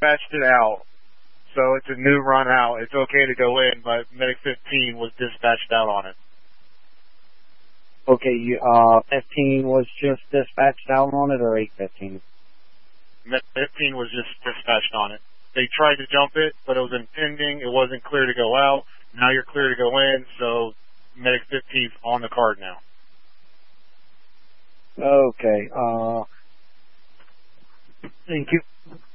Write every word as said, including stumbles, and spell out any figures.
dispatched it out. So it's a new run out. It's okay to go in, but Medic fifteen was dispatched out on it. Okay, you, uh, fifteen was just dispatched out on it, or eight fifteen? Medic fifteen was just dispatched on it. They tried to jump it, but it was impending. It wasn't clear to go out. Now you're clear to go in, so Medic fifteen's on the card now. Okay, uh, thank you.